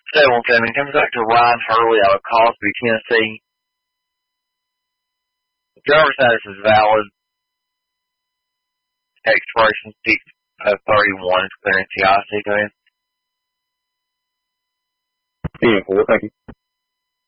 1 coming. Comes back to Ryan Hurley out of Cosby, Tennessee. The driver's status is valid. Expiration 6/31 is clearance. Go ahead. Being 4, thank you.